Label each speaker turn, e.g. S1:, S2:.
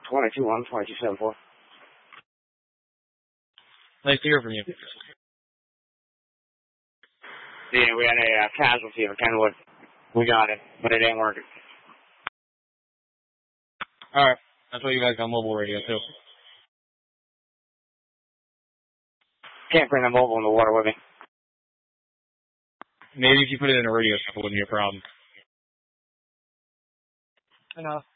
S1: 22-1, 22-7-4.
S2: Nice to hear from you.
S1: Yeah, we had a casualty of Kenwood. We got it, but it ain't working.
S2: Alright. That's why you guys got mobile radio, too.
S1: Can't bring the mobile in the water with me.
S2: Maybe if you put it in a radio, it wouldn't be a problem.
S3: Enough.